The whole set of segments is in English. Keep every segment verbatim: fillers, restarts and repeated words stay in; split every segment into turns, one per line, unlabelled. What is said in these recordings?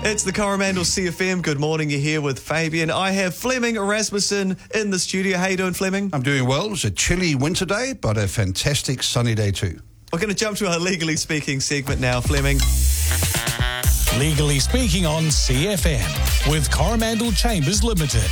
It's the Coromandel C F M. Good morning, you're here with Fabian. I have Fleming Rasmussen in the studio. How you doing, Fleming?
I'm doing well. It's a chilly winter day, but a fantastic sunny day too.
We're going to jump to our Legally Speaking segment now, Fleming.
Legally Speaking on C F M with Coromandel Chambers Limited.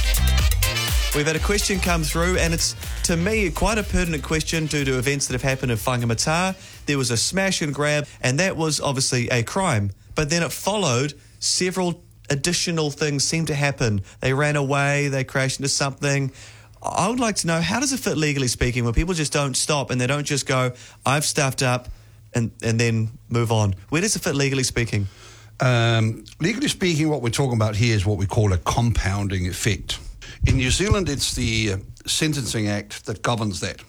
We've had a question come through, and it's, to me, quite a pertinent question due to events that have happened in Whangamata. There was a smash and grab, and that was obviously a crime. But then it followed several additional things seemed to happen. They ran away, they crashed into something. I would like to know, how does it fit legally speaking when people just don't stop and they don't just go, I've stuffed up, and, and then move on? Where does it fit legally speaking?
Um, legally speaking, what we're talking about here is what we call a compounding effect. In New Zealand, it's the uh, Sentencing Act that governs that.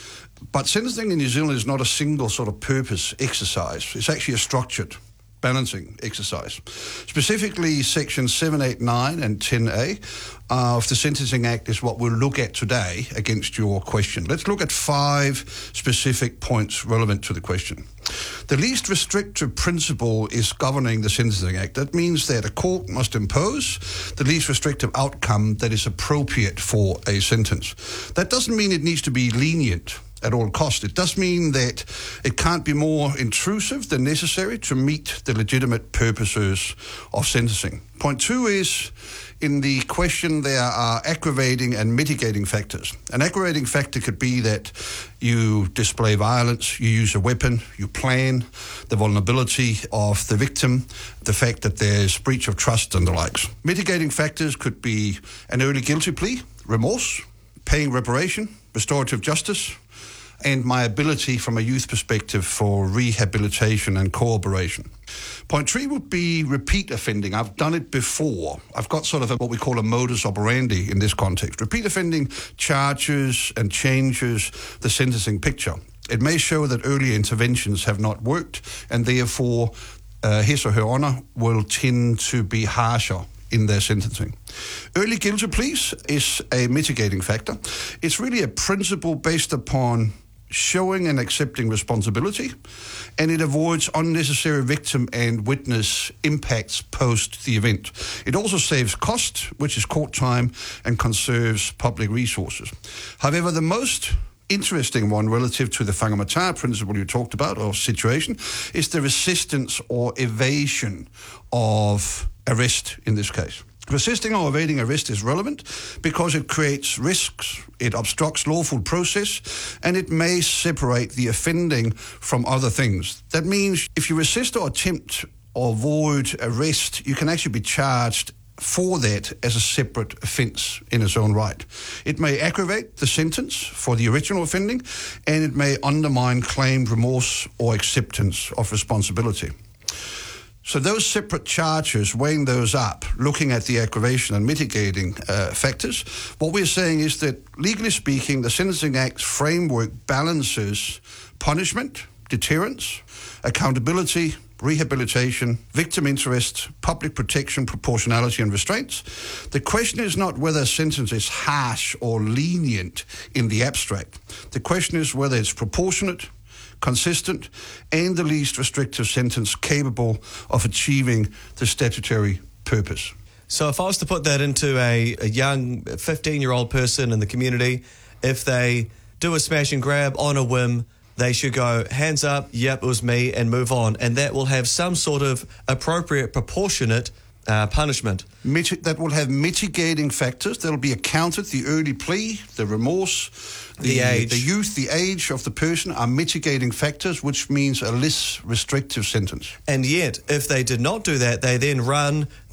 But sentencing in New Zealand is not a single sort of purpose exercise. It's actually a structured balancing exercise. Specifically, Section seven, eight, nine and ten A of the Sentencing Act is what we'll look at today against your question. Let's look at five specific points relevant to the question. The least restrictive principle is governing the Sentencing Act. That means that a court must impose the least restrictive outcome that is appropriate for a sentence. That doesn't mean it needs to be lenient at all cost. It does mean that it can't be more intrusive than necessary to meet the legitimate purposes of sentencing. Point two is, in the question, there are aggravating and mitigating factors. An aggravating factor could be that you display violence, you use a weapon, you plan, the vulnerability of the victim, the fact that there's breach of trust and the likes. Mitigating factors could be an early guilty plea, remorse, paying reparation, restorative justice, and my ability from a youth perspective for rehabilitation and cooperation. Point three would be repeat offending. I've done it before. I've got sort of a, what we call a modus operandi in this context. Repeat offending charges and changes the sentencing picture. It may show that earlier interventions have not worked, and therefore uh, his or her honour will tend to be harsher in their sentencing. Early guilty pleas is a mitigating factor. It's really a principle based upon showing and accepting responsibility, and it avoids unnecessary victim and witness impacts post the event. It also saves cost, which is court time, and conserves public resources. However, the most interesting one relative to the Whangamata principle you talked about, or situation, is the resistance or evasion of arrest in this case. Resisting or evading arrest is relevant because it creates risks, it obstructs lawful process, and it may separate the offending from other things. That means if you resist or attempt or avoid arrest, you can actually be charged for that as a separate offence in its own right. It may aggravate the sentence for the original offending, and it may undermine claimed remorse or acceptance of responsibility. So those separate charges, weighing those up, looking at the aggravation and mitigating uh, factors, what we're saying is that, legally speaking, the Sentencing Act's framework balances punishment, deterrence, accountability, rehabilitation, victim interests, public protection, proportionality and restraints. The question is not whether a sentence is harsh or lenient in the abstract. The question is whether it's proportionate, consistent, and the least restrictive sentence capable of achieving the statutory purpose.
So if I was to put that into a, a young fifteen-year-old person in the community, if they do a smash and grab on a whim, they should go, hands up, yep, it was me, and move on. And that will have some sort of appropriate, proportionate uh, punishment.
Miti- that will have mitigating factors. There will be accounted, the early plea, the remorse, the,
the age.
The youth, the age of the person are mitigating factors, which means a less restrictive sentence.
And yet, if they did not do that, they then run